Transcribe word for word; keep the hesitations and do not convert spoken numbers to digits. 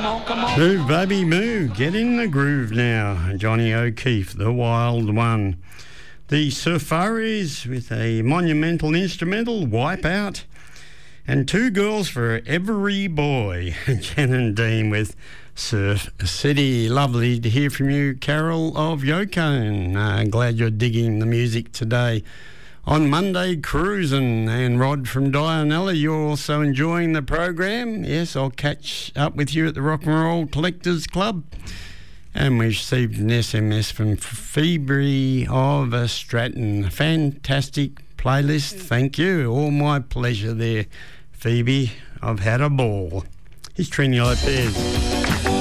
Move, baby, move. Get in the groove now. Johnny O'Keefe, the wild one. The Surfaris with a monumental instrumental, Wipeout. And Two Girls for Every Boy. Jen and Dean with Surf City. Lovely to hear from you, Carol of Yokone. Uh, glad you're digging the music today. On Monday, cruising, and Rod from Dianella, you're also enjoying the program. Yes, I'll catch up with you at the Rock and Roll Collectors Club. And we received an S M S from Phoebe of uh, Stratton. Fantastic playlist, thank you. All my pleasure there, Phoebe. I've had a ball. Here's Trini Lopez.